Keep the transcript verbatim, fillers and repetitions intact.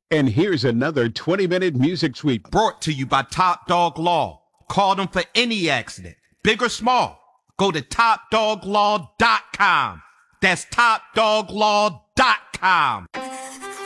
And here's another twenty-minute music sweep brought to you by Top Dog Law. Call them for any accident, big or small. Go to top dog law dot com. That's top dog law dot com.